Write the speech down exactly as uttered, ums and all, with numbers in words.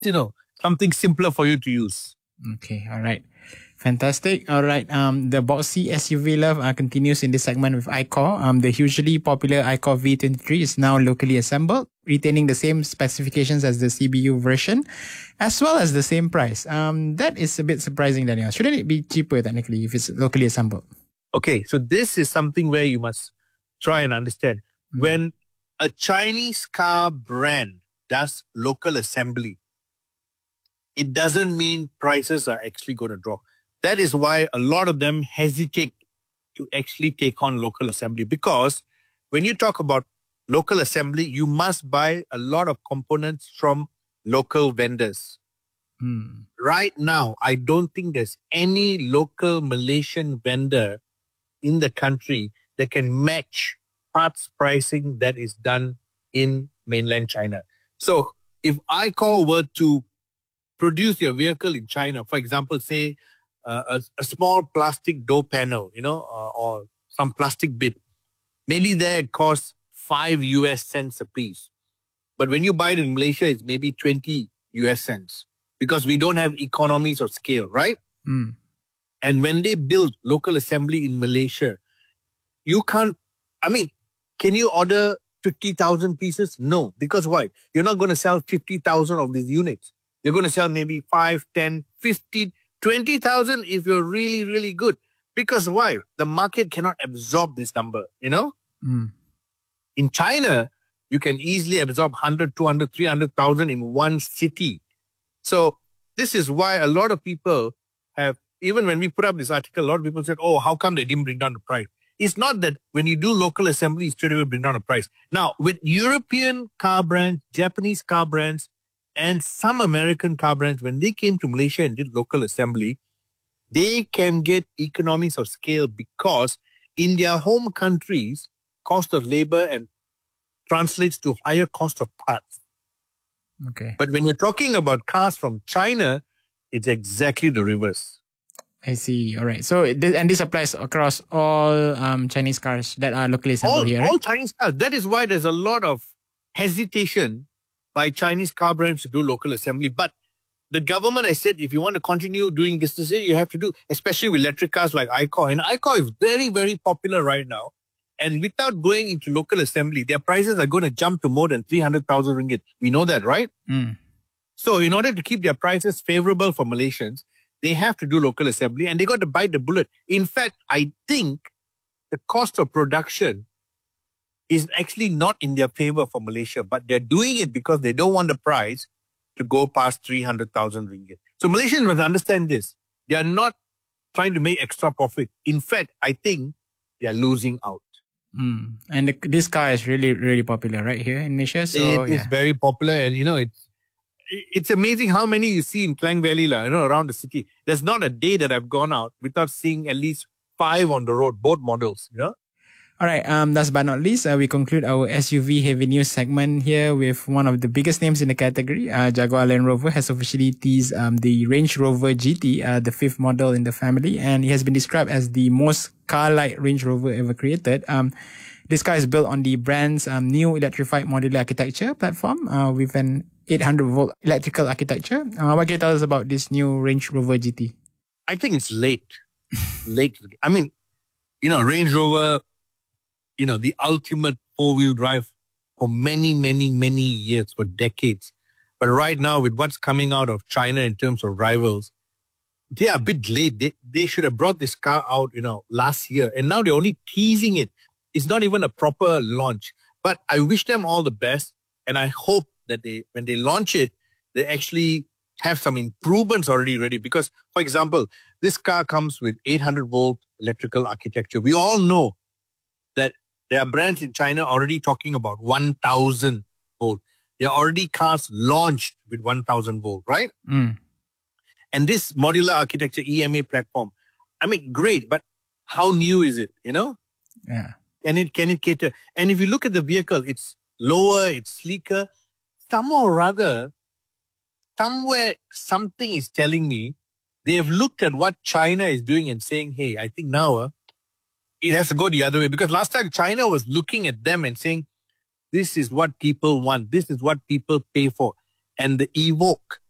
you know, something simpler for you to use. Okay, all right. Fantastic. All right. Um, the boxy S U V love uh, continues in this segment with iQor. Um, the hugely popular iQor V twenty-three is now locally assembled, retaining the same specifications as the C B U version, as well as the same price. Um, that is a bit surprising, Daniel. Shouldn't it be cheaper technically if it's locally assembled? Okay, so this is something where you must try and understand. Mm. When a Chinese car brand does local assembly, it doesn't mean prices are actually going to drop. That is why a lot of them hesitate to actually take on local assembly, because when you talk about local assembly, you must buy a lot of components from local vendors. Hmm. Right now, I don't think there's any local Malaysian vendor in the country that can match parts pricing that is done in mainland China. So if iQor were to produce your vehicle in China, for example, say uh, a, a small plastic door panel, you know, uh, or some plastic bit, maybe there it costs five U S cents a piece. But when you buy it in Malaysia, it's maybe twenty U S cents because we don't have economies of scale, right? Mm. And when they build local assembly in Malaysia, you can't, I mean, can you order fifty thousand pieces? No, because why? You're not going to sell fifty thousand of these units. You're going to sell maybe five, ten, fifteen, twenty thousand if you're really, really good. Because why? The market cannot absorb this number, you know? Mm. In China, you can easily absorb one hundred, two hundred, three hundred thousand in one city. So this is why a lot of people have, even when we put up this article, a lot of people said, oh, how come they didn't bring down the price? It's not that when you do local assembly, you straight away bring down the price. Now, with European car brands, Japanese car brands, and some American car brands, when they came to Malaysia and did local assembly, they can get economies of scale because in their home countries, cost of labor and translates to higher cost of parts. Okay. But when you're talking about cars from China, it's exactly the reverse. I see. All right. So, this, and this applies across all um, Chinese cars that are locally assembled all, here, right? All Chinese cars. That is why there's a lot of hesitation by Chinese car brands to do local assembly. But the government has said, if you want to continue doing business here, you have to do, especially with electric cars like iQor. And iQor is very, very popular right now. And without going into local assembly, their prices are going to jump to more than three hundred thousand ringgit. We know that, right? Mm. So in order to keep their prices favorable for Malaysians, they have to do local assembly and they got to bite the bullet. In fact, I think the cost of production is actually not in their favor for Malaysia, but they're doing it because they don't want the price to go past three hundred thousand ringgit. So Malaysians must understand this. They are not trying to make extra profit. In fact, I think they are losing out. Mm. And the, this car is really, really popular right here in Malaysia. So, it yeah. is very popular, and you know, it's it's amazing how many you see in Klang Valley, you know, around the city. There's not a day that I've gone out without seeing at least five on the road, both models, you know. All right. Um, last but not least, uh, we conclude our S U V heavy news segment here with one of the biggest names in the category. Uh, Jaguar Land Rover has officially teased um, the Range Rover G T, uh, the fifth model in the family, and it has been described as the most car-like Range Rover ever created. Um, this car is built on the brand's um, new electrified modular architecture platform uh, with an eight hundred volt electrical architecture. Uh, what can you tell us about this new Range Rover G T? I think it's late. late. I mean, you know, Range Rover, you know, the ultimate four-wheel drive for many, many, many years, for decades. But right now, with what's coming out of China in terms of rivals, they are a bit late. They, they should have brought this car out, you know, last year. And now they're only teasing it. It's not even a proper launch. But I wish them all the best. And I hope that they, when they launch it, they actually have some improvements already ready. Because, for example, this car comes with eight hundred volt electrical architecture. We all know that there are brands in China already talking about one thousand volt. There are already cars launched with one thousand volt, right? Mm. And this modular architecture E M A platform, I mean, great, but how new is it, you know? Yeah. And it can it cater? And if you look at the vehicle, it's lower, it's sleeker. Somehow or rather, somewhere something is telling me they have looked at what China is doing and saying, hey, I think now uh, it has to go the other way. Because last time China was looking at them and saying, this is what people want. This is what people pay for. And the Evoque